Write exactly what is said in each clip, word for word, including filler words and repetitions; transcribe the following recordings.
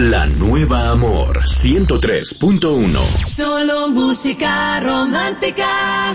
La Nueva Amor ciento tres punto uno. Solo música romántica.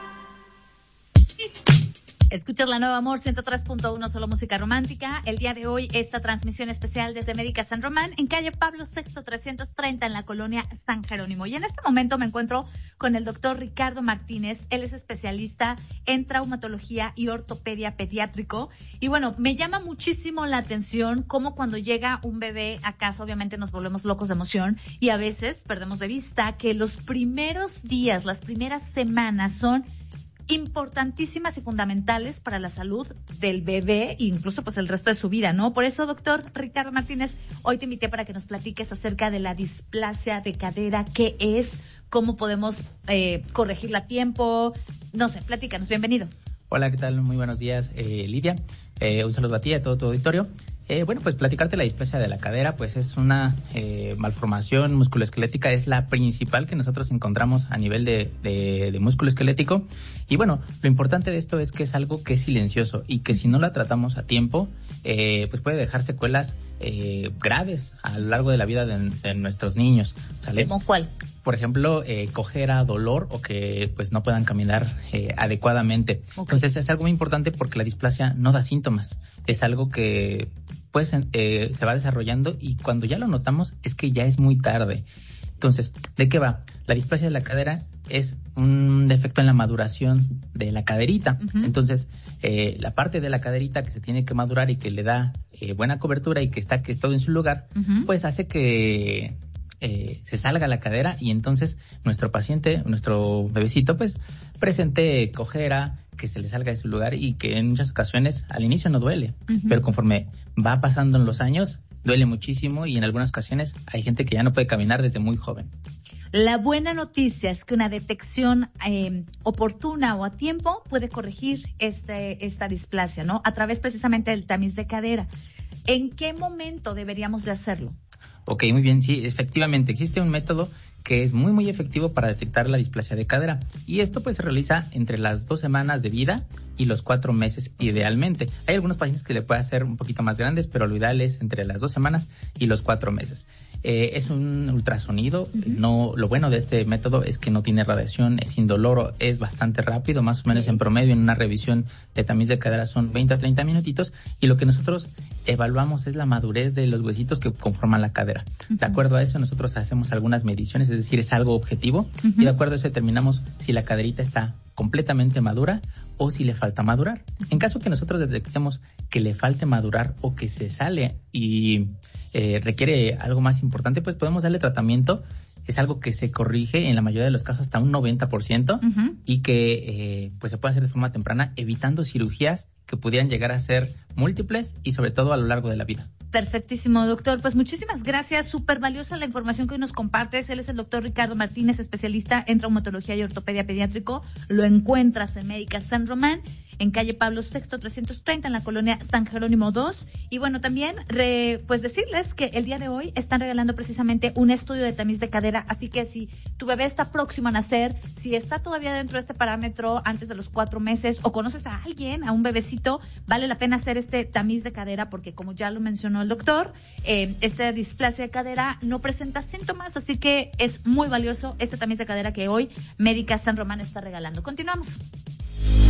Escuchas La Nueva Amor ciento tres punto uno, solo música romántica. El día de hoy, esta transmisión especial desde Médica San Román, en calle Pablo sexto trescientos treinta, en la colonia San Jerónimo. Y en este momento me encuentro con el doctor Ricardo Martínez. Él es especialista en traumatología y ortopedia pediátrico. Y bueno, me llama muchísimo la atención cómo cuando llega un bebé a casa, obviamente nos volvemos locos de emoción y a veces perdemos de vista que los primeros días, las primeras semanas son importantísimas y fundamentales para la salud del bebé e incluso pues el resto de su vida, ¿no? Por eso, doctor Ricardo Martínez, hoy te invité para que nos platiques acerca de la displasia de cadera, qué es, cómo podemos eh, corregirla a tiempo, no sé, platícanos, bienvenido. Hola, ¿qué tal? Muy buenos días, eh, Lidia. Eh, un saludo a ti y a todo tu auditorio. Eh, bueno, pues platicarte la displasia de la cadera, pues es una eh, malformación musculoesquelética, es la principal que nosotros encontramos a nivel de, de, de músculo esquelético. Y bueno, lo importante de esto es que es algo que es silencioso y que si no la tratamos a tiempo, eh, pues puede dejar secuelas eh, graves a lo largo de la vida de, de nuestros niños, ¿sale? ¿Cómo cuál? Por ejemplo, eh, cojera, dolor o que pues no puedan caminar eh, adecuadamente. Okay. Entonces es algo muy importante porque la displasia no da síntomas. Es algo que pues eh, se va desarrollando y cuando ya lo notamos es que ya es muy tarde. Entonces, ¿de qué va? La displasia de la cadera es un defecto en la maduración de la caderita. Uh-huh. Entonces, eh, la parte de la caderita que se tiene que madurar y que le da eh, buena cobertura y que está que todo en su lugar, uh-huh. pues hace que Eh, se salga la cadera y entonces nuestro paciente, nuestro bebecito, pues presente cojera, que se le salga de su lugar y que en muchas ocasiones al inicio no duele, uh-huh. pero conforme va pasando en los años duele muchísimo y en algunas ocasiones hay gente que ya no puede caminar desde muy joven. La buena noticia es que una detección eh, oportuna o a tiempo puede corregir este, esta displasia, ¿no? A través precisamente del tamiz de cadera. ¿En qué momento deberíamos de hacerlo? Ok, muy bien, sí, efectivamente existe un método que es muy muy efectivo para detectar la displasia de cadera y esto pues se realiza entre las dos semanas de vida y los cuatro meses idealmente. Hay algunos pacientes que le puede hacer un poquito más grandes, pero lo ideal es entre las dos semanas y los cuatro meses. Eh, es un ultrasonido, uh-huh. no, lo bueno de este método es que no tiene radiación, es indoloro, es bastante rápido, más o menos en promedio en una revisión de tamiz de cadera son veinte a treinta minutitos y lo que nosotros evaluamos es la madurez de los huesitos que conforman la cadera. Uh-huh. De acuerdo a eso nosotros hacemos algunas mediciones, es decir, es algo objetivo uh-huh. y de acuerdo a eso determinamos si la caderita está completamente madura o si le falta madurar. En caso que nosotros detectemos que le falte madurar o que se sale y eh, requiere algo más importante, pues podemos darle tratamiento. Es algo que se corrige en la mayoría de los casos hasta un noventa por ciento uh-huh. y que eh, pues se puede hacer de forma temprana evitando cirugías que pudieran llegar a ser múltiples y sobre todo a lo largo de la vida. Perfectísimo, doctor. Pues muchísimas gracias. Súper valiosa la información que hoy nos compartes. Él es el doctor Ricardo Martínez, especialista en traumatología y ortopedia pediátrico. Lo encuentras en Médica San Román, en calle Pablo sexto trescientos treinta, en la colonia San Jerónimo dos. Y bueno, también re, pues decirles que el día de hoy están regalando precisamente un estudio de tamiz de cadera. Así que si tu bebé está próximo a nacer, si está todavía dentro de este parámetro antes de los cuatro meses o conoces a alguien, a un bebecito, vale la pena hacer este tamiz de cadera porque como ya lo mencionó el doctor, eh, esta displasia de cadera no presenta síntomas, así que es muy valioso este tamiz de cadera que hoy Médica San Román está regalando. Continuamos.